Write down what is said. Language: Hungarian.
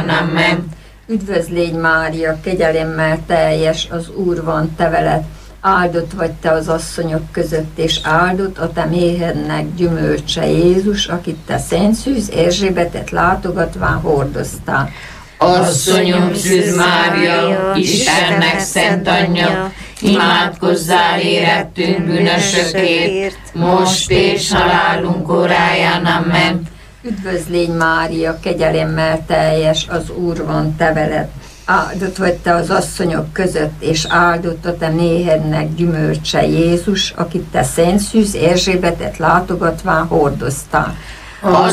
óráján, amen. Üdvözl légy Mária, kegyelemmel teljes, az Úr van te veled. Áldott vagy te az asszonyok között, és áldott a te méhednek gyümölcse Jézus, akit te Szent Szűz Erzsébetet látogatván hordoztál. Asszonyom Szűz Mária, Istennek szent anyja, imádkozzál érettünk bűnösökért, most és halálunk óráján, amen. Üdvözl légy Mária, kegyelemmel teljes, az Úr van te veled. Áldott vagy te az asszonyok között, és áldott a te méhednek gyümölcse Jézus, akit te Szent Szűz Erzsébetet látogatván hordoztál.